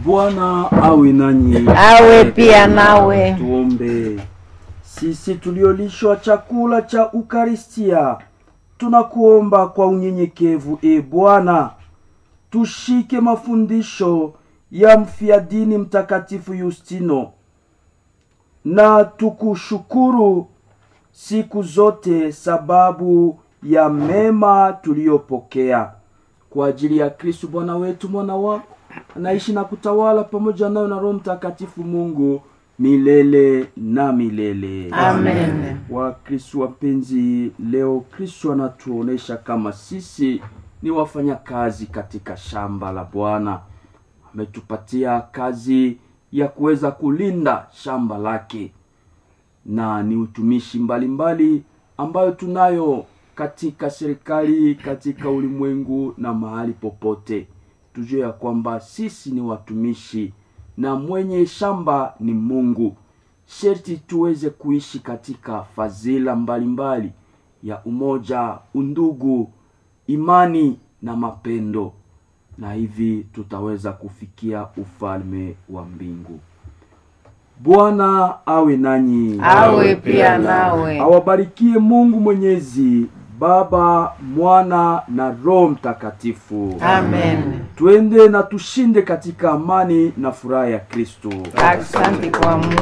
Bwana awe nanyi. Awe pia nawe. Tuombe. Sisi tuliolishwa chakula cha Ukaristia, tunakuomba kwa unyenyekevu, Bwana, tushike mafundisho ya mfiadini mtakatifu Yustino, na tukushukuru siku zote sababu ya mema tuliyopokea. Kwa ajili ya Kristo Bwana wetu, mwana wako, anaishi na kutawala pamoja nayo na Roho Mtakatifu Mungu milele na milele. Amen. Wakristo wapenzi, leo Kristo anatuonesha kama sisi ni wafanya kazi katika shamba la Bwana. Ametupatia kazi ya kuweza kulinda shamba lake, na ni utumishi mbalimbali ambayo tunayo katika serikali, katika ulimwengu na mahali popote. Tujue ya kwamba sisi ni watumishi na mwenye shamba ni Mungu. Sherti tuweze kuishi katika fadhila mbalimbali ya umoja, undugu, imani na mapendo, na hivi tutaweza kufikia ufalme wa mbingu. Bwana awe nanyi. Awe pia nawe. Awabarikie Mungu Mwenyezi, Baba, Mwana na Roho Mtakatifu. Amen. Tuende na tushinde katika amani na furaha ya Kristo. Asante kwa Mungu.